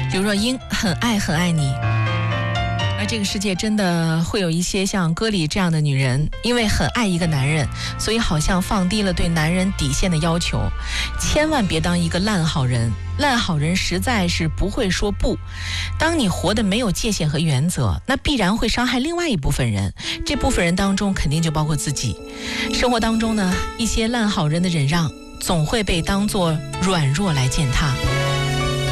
刘若英很爱很爱你。而这个世界真的会有一些像歌里这样的女人，因为很爱一个男人，所以好像放低了对男人底线的要求。千万别当一个烂好人，烂好人实在是不会说不。当你活得没有界限和原则，那必然会伤害另外一部分人，这部分人当中肯定就包括自己。生活当中呢，一些烂好人的忍让总会被当作软弱来践踏。